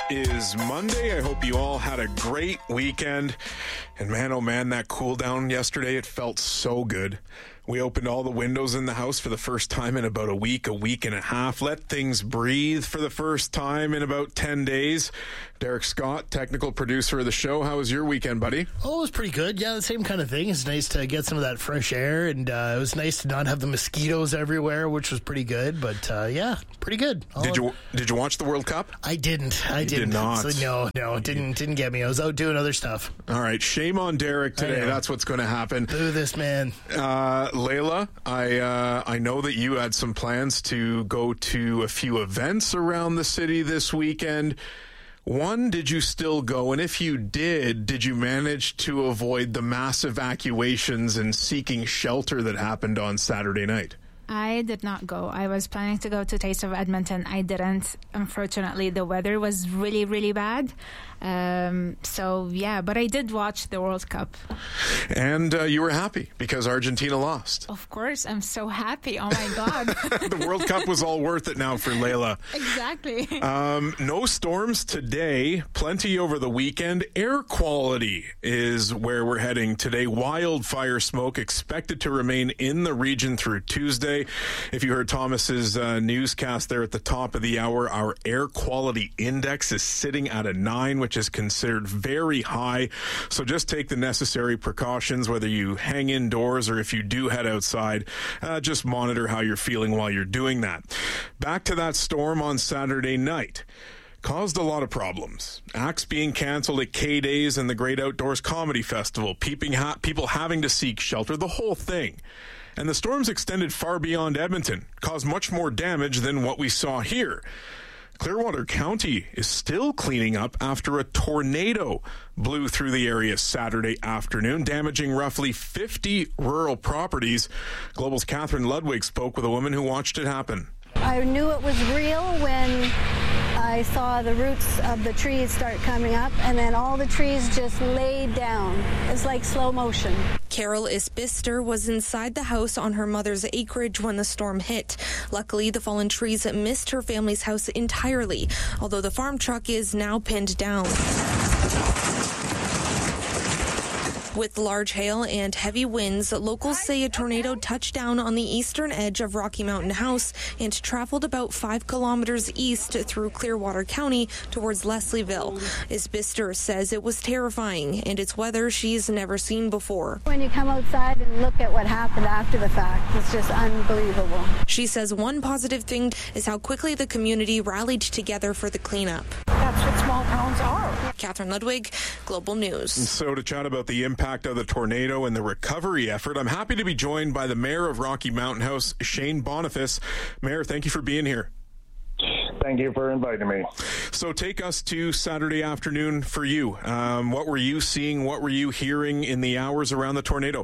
is Monday. I hope you all had a great weekend. And man, oh man, that cool down yesterday, it felt so good. We opened all the windows in the house for the first time in about a week and a half. Let things breathe for the first time in about 10 days. Derek Scott, technical producer of the show. How was your weekend, buddy? Oh, it was pretty good. Yeah, the same kind of thing. It's nice to get some of that fresh air, and it was nice to not have the mosquitoes everywhere, which was pretty good. But yeah, pretty good. Did you watch the World Cup? I didn't. I didn't. Did not. So no, it didn't get me. I was out doing other stuff. All right, shame on Derek today. That's what's going to happen. Boo this man. Layla, I know that you had some plans to go to a few events around the city this weekend. One, did you still go? And if you did you manage to avoid the mass evacuations and seeking shelter that happened on Saturday night? I did not go. I was planning to go to Taste of Edmonton. I didn't. Unfortunately, the weather was really, really bad. But I did watch the World Cup. And you were happy because Argentina lost. Of course, I'm so happy. Oh my God. The World Cup was all worth it now for Layla. Exactly. No storms today, plenty over the weekend. Air quality is where we're heading today. Wildfire smoke expected to remain in the region through Tuesday. If you heard Thomas's newscast there at the top of the hour, our air quality index is sitting at a 9, which is considered very high. So just take the necessary precautions, whether you hang indoors or if you do head outside. Just monitor how you're feeling while you're doing that. Back to that storm on Saturday night. Caused a lot of problems. Acts being canceled at K-Days and the Great Outdoors Comedy Festival. People having to seek shelter, the whole thing. And the storms extended far beyond Edmonton, caused much more damage than what we saw here. Clearwater County is still cleaning up after a tornado blew through the area Saturday afternoon, damaging roughly 50 rural properties. Global's Catherine Ludwig spoke with a woman who watched it happen. I knew it was real when I saw the roots of the trees start coming up, and then all the trees just laid down. It's like slow motion. Carol Isbister was inside the house on her mother's acreage when the storm hit. Luckily, the fallen trees missed her family's house entirely, although the farm truck is now pinned down. With large hail and heavy winds, locals say a tornado touched down on the eastern edge of Rocky Mountain House and traveled about 5 kilometers east through Clearwater County towards Leslieville. Isbister says it was terrifying, and it's weather she's never seen before. When you come outside and look at what happened after the fact, it's just unbelievable. She says one positive thing is how quickly the community rallied together for the cleanup. That's what small towns are. Catherine Ludwig, Global News. So to chat about the impact of the tornado and the recovery effort, I'm happy to be joined by the Mayor of Rocky Mountain House, Shane Boniface. Mayor, thank you for being here. Thank you for inviting me. So take us to Saturday afternoon for you. What were you seeing? What were you hearing in the hours around the tornado?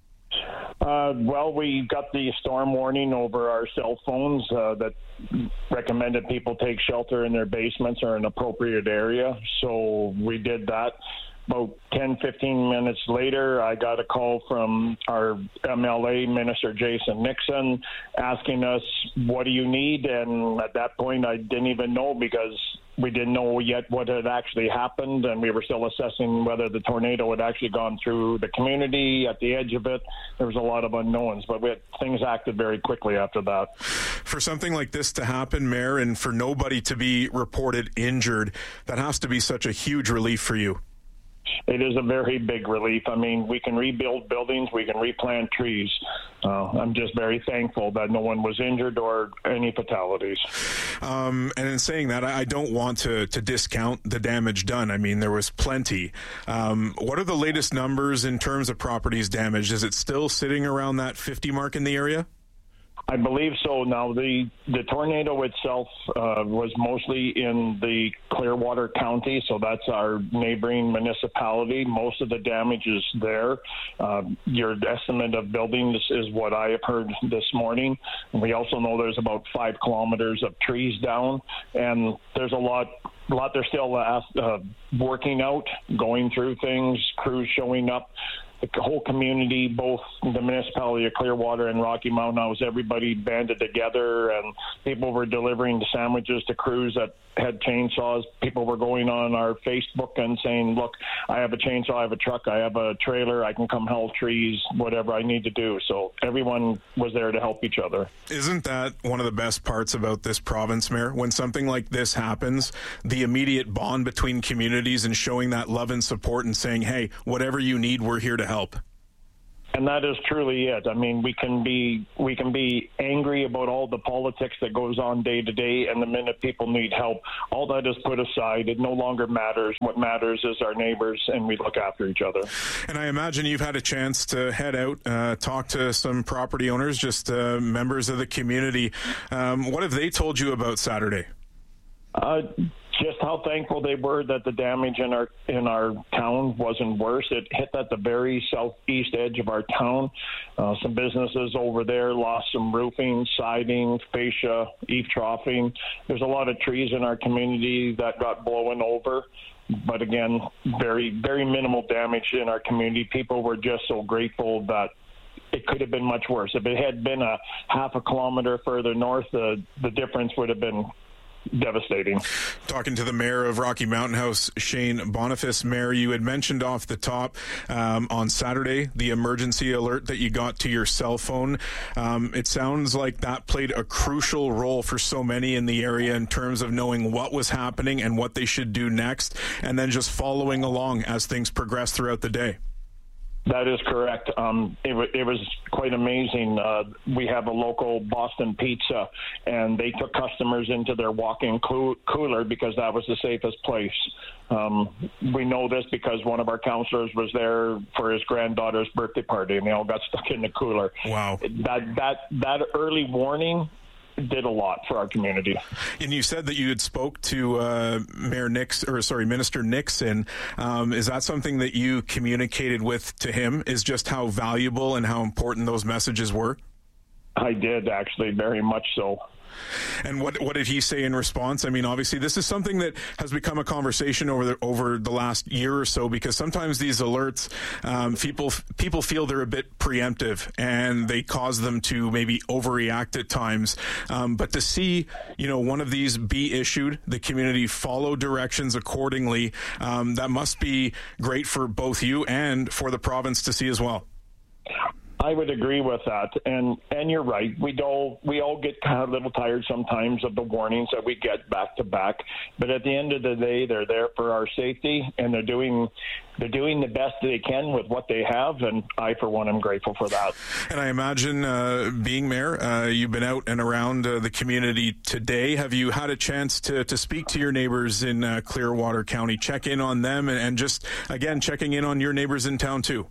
Well, we got the storm warning over our cell phones that recommended people take shelter in their basements or an appropriate area. So we did that. About 10, 15 minutes later, I got a call from our MLA, Minister Jason Nixon, asking us, what do you need? And at that point, I didn't even know because we didn't know yet what had actually happened, and we were still assessing whether the tornado had actually gone through the community at the edge of it. There was a lot of unknowns, but things acted very quickly after that. For something like this to happen, Mayor, and for nobody to be reported injured, that has to be such a huge relief for you. It is a very big relief. I mean, we can rebuild buildings, we can replant trees. I'm just very thankful that no one was injured or any fatalities. And in saying that, I don't want to discount the damage done. I mean, there was plenty. What are the latest numbers in terms of properties damaged? Is it still sitting around that 50 mark in the area? I believe so. Now, the tornado itself was mostly in the Clearwater County, so that's our neighboring municipality. Most of the damage is there. Your estimate of buildings is what I have heard this morning. We also know there's about 5 kilometers of trees down, and there's a lot they're still working out, going through things, crews showing up. the whole community, both the municipality of Clearwater and Rocky Mountain House, everybody banded together, and people were delivering the sandwiches to crews that had chainsaws. People were going on our Facebook and saying, look, I have a chainsaw, I have a truck, I have a trailer, I can come haul trees, whatever I need to do. So everyone was there to help each other. Isn't that one of the best parts about this province, Mayor? When something like this happens, the immediate bond between communities and showing that love and support and saying, hey, whatever you need, we're here to help. And that is truly it. I mean, we can be angry about all the politics that goes on day to day, and the minute people need help, all that is put aside. It no longer matters. What matters is our neighbors, and we look after each other. And I imagine you've had a chance to head out, talk to some property owners, just members of the community. What have they told you about Saturday? Just how thankful they were that the damage in our town wasn't worse. It hit at the very southeast edge of our town. Some businesses over there lost some roofing, siding, fascia, eave troughing. There's a lot of trees in our community that got blown over. But again, very, very minimal damage in our community. People were just so grateful that it could have been much worse. If it had been a half a kilometer further north, the difference would have been devastating. Talking to the mayor of Rocky Mountain House, Shane Boniface. Mayor, you had mentioned off the top on Saturday the emergency alert that you got to your cell phone. It sounds like that played a crucial role for so many in the area in terms of knowing what was happening and what they should do next, and then just following along as things progress throughout the day. That is correct. It was quite amazing. We have a local Boston Pizza, and they took customers into their walk-in cooler because that was the safest place. We know this because one of our counselors was there for his granddaughter's birthday party, and they all got stuck in the cooler. Wow. That early warning did a lot for our community. And you said that you had spoke to Minister Nixon. Is that something that you communicated to him? Is just how valuable and how important those messages were? I did, actually, very much so. And what did he say in response? I mean, obviously, this is something that has become a conversation over the last year or so, because sometimes these alerts, people feel they're a bit preemptive and they cause them to maybe overreact at times. But to see, one of these be issued, the community follow directions accordingly, that must be great for both you and for the province to see as well. I would agree with that, and you're right. We all get kind of a little tired sometimes of the warnings that we get back to back. But at the end of the day, they're there for our safety, and they're doing the best they can with what they have. And I, for one, am grateful for that. And I imagine, being mayor, you've been out and around the community today. Have you had a chance to speak to your neighbors in Clearwater County, check in on them, and just again checking in on your neighbors in town too?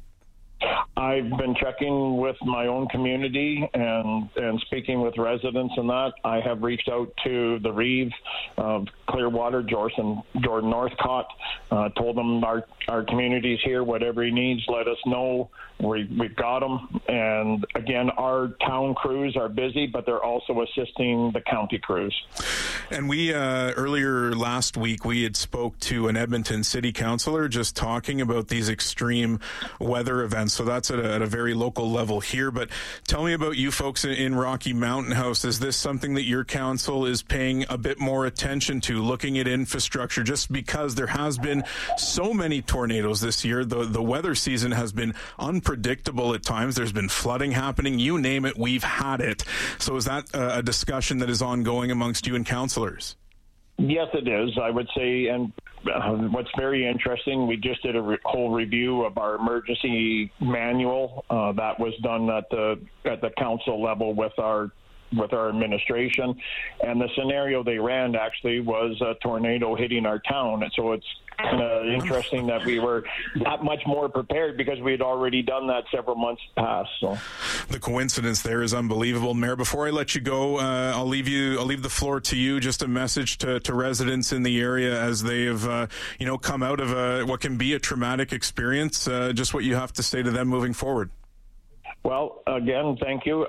I've been checking with my own community and speaking with residents and that. I have reached out to the Reeve of Clearwater, Jordan Northcott, told them our community's here, whatever he needs, let us know. We've got them. And again, our town crews are busy, but they're also assisting the county crews. And we, earlier last week, we had spoke to an Edmonton city councillor just talking about these extreme weather events. So that's at a very local level here. But tell me about you folks in Rocky Mountain House. Is this something that your council is paying a bit more attention to, looking at infrastructure, just because there has been so many tornadoes this year? The weather season has been unpredictable at times. There's been flooding happening. You name it, we've had it. So is that a discussion that is ongoing amongst you and councillors? Yes, it is, I would say. And what's very interesting, we just did a whole review of our emergency manual that was done at the council level with our administration, and the scenario they ran actually was a tornado hitting our town. And so it's kind of interesting that we were not much more prepared because we had already done that several months past. So the coincidence there is unbelievable. Mayor, before I let you go, I'll leave the floor to you. Just a message to residents in the area as they have come out of what can be a traumatic experience. Just what you have to say to them moving forward. Well, again, thank you.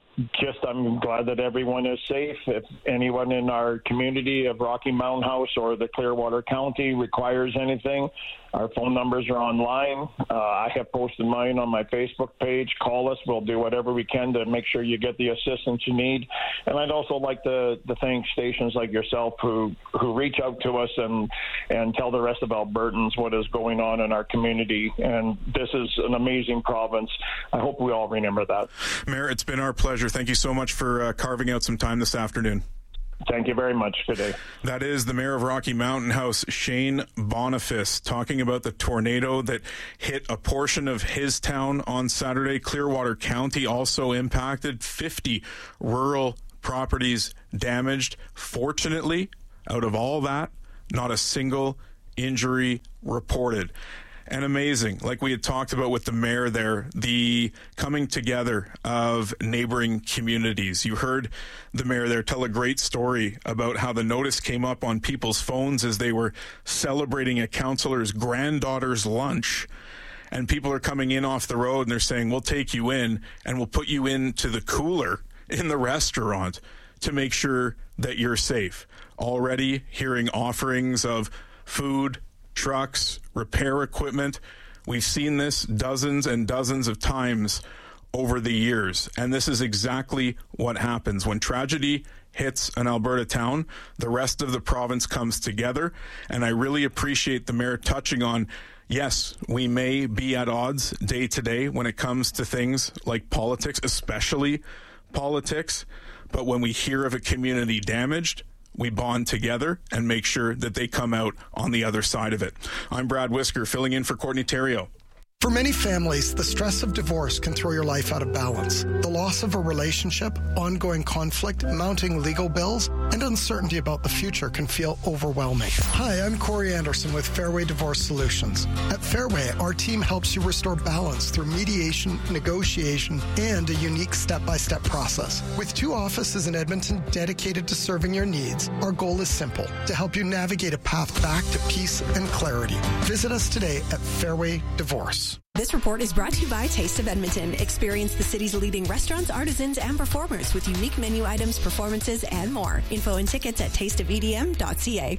I'm glad that everyone is safe. If anyone in our community of Rocky Mountain House or the Clearwater County requires anything, our phone numbers are online. I have posted mine on my Facebook page. Call us. We'll do whatever we can to make sure you get the assistance you need. And I'd also like to thank stations like yourself who reach out to us and tell the rest of Albertans what is going on in our community. And this is an amazing province. I hope we all remember that. Mayor, it's been our pleasure. Thank you so much for carving out some time this afternoon. Thank you very much today. That is the mayor of Rocky Mountain House, Shane Boniface, talking about the tornado that hit a portion of his town on Saturday. Clearwater County also impacted, 50 rural properties damaged. Fortunately, out of all that, not a single injury reported. And amazing, like we had talked about with the mayor there, the coming together of neighboring communities. You heard the mayor there tell a great story about how the notice came up on people's phones as they were celebrating a councillor's granddaughter's lunch. And people are coming in off the road and they're saying, we'll take you in and we'll put you into the cooler in the restaurant to make sure that you're safe. Already hearing offerings of food, trucks, repair equipment. We've seen this dozens and dozens of times over the years. And this is exactly what happens. When tragedy hits an Alberta town, the rest of the province comes together. And I really appreciate the mayor touching on, yes, we may be at odds day to day when it comes to things like politics, especially politics. But when we hear of a community damaged, we bond together and make sure that they come out on the other side of it. I'm Brad Whisker, filling in for Courtney Theriault. For many families, the stress of divorce can throw your life out of balance. The loss of a relationship, ongoing conflict, mounting legal bills, and uncertainty about the future can feel overwhelming. Hi, I'm Corey Anderson with Fairway Divorce Solutions. At Fairway, our team helps you restore balance through mediation, negotiation, and a unique step-by-step process. With 2 offices in Edmonton dedicated to serving your needs, our goal is simple: to help you navigate a path back to peace and clarity. Visit us today at Fairway Divorce. This report is brought to you by Taste of Edmonton. Experience the city's leading restaurants, artisans, and performers with unique menu items, performances, and more. Info and tickets at tasteofedm.ca.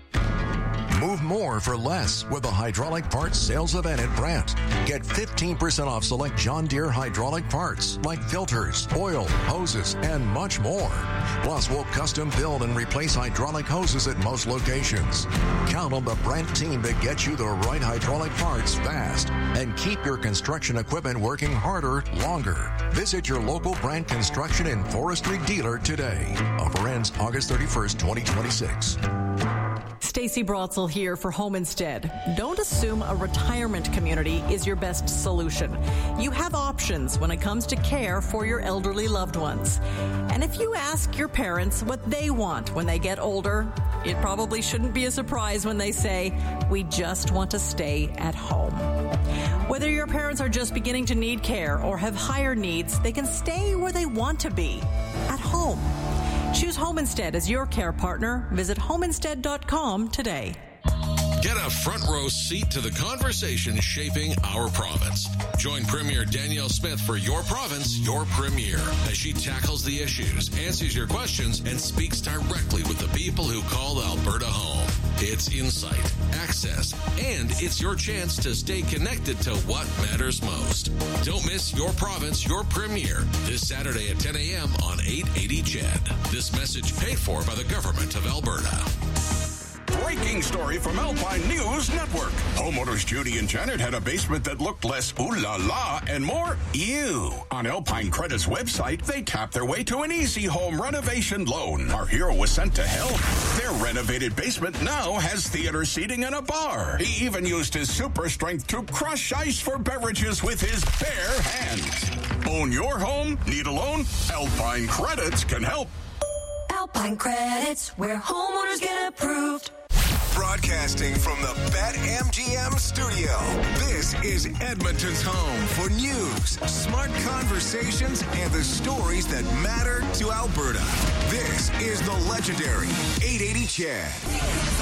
Move more for less with the hydraulic parts sales event at Brandt. Get 15% off select John Deere hydraulic parts like filters, oil, hoses, and much more. Plus, we'll custom build and replace hydraulic hoses at most locations. Count on the Brandt team to get you the right hydraulic parts fast and keep your construction equipment working harder longer. Visit your local Brandt Construction and Forestry dealer today. Offer ends August 31st, 2026. Stacey Brotzel here for Home Instead. Don't assume a retirement community is your best solution. You have options when it comes to care for your elderly loved ones. And if you ask your parents what they want when they get older, it probably shouldn't be a surprise when they say, we just want to stay at home. Whether your parents are just beginning to need care or have higher needs, they can stay where they want to be, at home. Choose Home Instead as your care partner. Visit homeinstead.com today. Get a front row seat to the conversation shaping our province. Join Premier Danielle Smith for Your Province, Your Premier, as she tackles the issues, answers your questions, and speaks directly with the people who call Alberta home. It's insight, access, and it's your chance to stay connected to what matters most. Don't miss Your Province, Your Premier this Saturday at 10 a.m. on 880 CHED. This message paid for by the Government of Alberta. Breaking story from Alpine News Network. Homeowners Judy and Janet had a basement that looked less ooh la la and more ew. On Alpine Credit's website, they tapped their way to an easy home renovation loan. Our hero was sent to help. Their renovated basement now has theater seating and a bar. He even used his super strength to crush ice for beverages with his bare hands. Own your home? Need a loan? Alpine Credits can help. Alpine Credits, where homeowners get approved. Broadcasting from the BetMGM studio, this is Edmonton's home for news, smart conversations, and the stories that matter to Alberta. This is the legendary 880 CHED.